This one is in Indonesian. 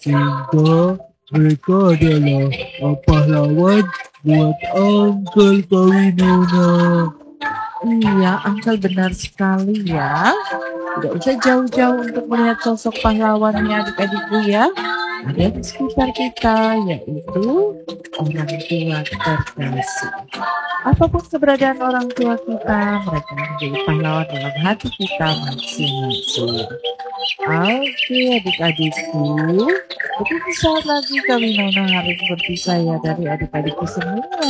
sehingga mereka adalah pahlawan buat Uncle Kawinona. Iya, Uncle benar sekali ya. Tidak usah jauh-jauh untuk melihat sosok pahlawannya adik-adikku ya. Ada di sekitar kita, yaitu orang tua terkasih. Apapun keberadaan orang tua kita, mereka menjadi pahlawan dalam hati kita masing-masing. Oke adik-adikku, beberapa saat lagi kami Nona harus berpisah ya dari adik-adikku semua.